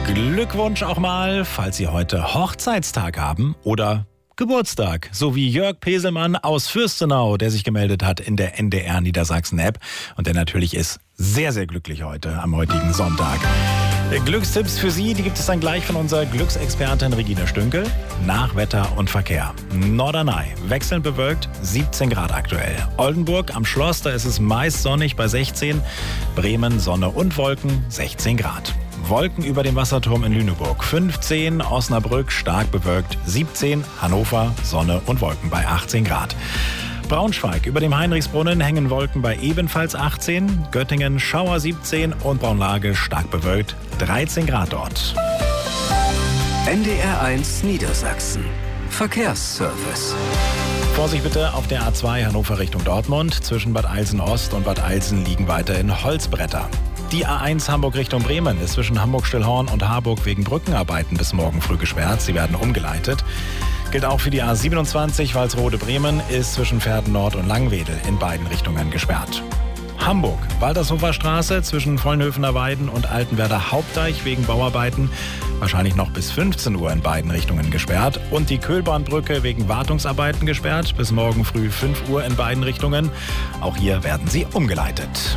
Glückwunsch auch mal, falls Sie heute Hochzeitstag haben oder Geburtstag, so wie Jörg Peselmann aus Fürstenau, der sich gemeldet hat in der NDR Niedersachsen-App und der natürlich ist sehr, sehr glücklich heute, am heutigen Sonntag. Glückstipps für Sie, die gibt es dann gleich von unserer Glücksexpertin Regine Stünkel. Nach Wetter und Verkehr. Norderney, wechselnd bewölkt, 17 Grad aktuell. Oldenburg am Schloss, da ist es meist sonnig bei 16. Bremen, Sonne und Wolken, 16 Grad. Wolken über dem Wasserturm in Lüneburg, 15, Osnabrück stark bewölkt, 17, Hannover, Sonne und Wolken bei 18 Grad. Braunschweig über dem Heinrichsbrunnen hängen Wolken bei ebenfalls 18, Göttingen Schauer 17 und Braunlage stark bewölkt, 13 Grad dort. NDR 1 Niedersachsen. Verkehrsservice. Vorsicht bitte auf der A2 Hannover Richtung Dortmund. Zwischen Bad Eilsen Ost und Bad Eilsen liegen weiterhin Holzbretter. Die A1 Hamburg Richtung Bremen ist zwischen Hamburg-Stillhorn und Harburg wegen Brückenarbeiten bis morgen früh gesperrt. Sie werden umgeleitet. Gilt auch für die A27 Walsrode-Bremen, ist zwischen Verden Nord und Langwedel in beiden Richtungen gesperrt. Hamburg, Waltershofer Straße zwischen Vollenhöfener Weiden und Altenwerder Hauptdeich wegen Bauarbeiten. Wahrscheinlich noch bis 15 Uhr in beiden Richtungen gesperrt. Und die Köhlbahnbrücke wegen Wartungsarbeiten gesperrt. Bis morgen früh 5 Uhr in beiden Richtungen. Auch hier werden sie umgeleitet.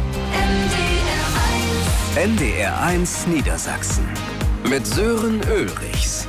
NDR 1 Niedersachsen. Mit Sören Ulrichs.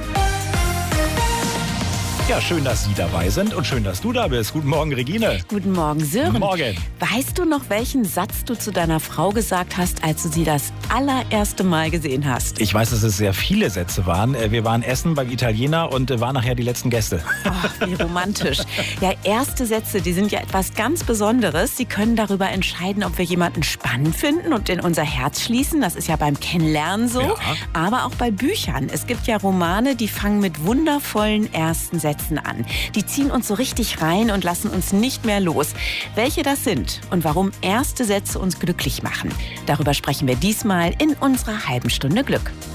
Ja, schön, dass Sie dabei sind und schön, dass du da bist. Guten Morgen, Regine. Guten Morgen, Sören. Morgen. Weißt du noch, welchen Satz du zu deiner Frau gesagt hast, als du sie das allererste Mal gesehen hast? Ich weiß, dass es sehr viele Sätze waren. Wir waren essen beim Italiener und waren nachher die letzten Gäste. Ach, wie romantisch. Ja, erste Sätze, die sind ja etwas ganz Besonderes. Sie können darüber entscheiden, ob wir jemanden spannend finden und in unser Herz schließen. Das ist ja beim Kennenlernen so. Ja. Aber auch bei Büchern. Es gibt ja Romane, die fangen mit wundervollen ersten Sätzen an. Die ziehen uns so richtig rein und lassen uns nicht mehr los. Welche das sind und warum erste Sätze uns glücklich machen, darüber sprechen wir diesmal in unserer halben Stunde Glück.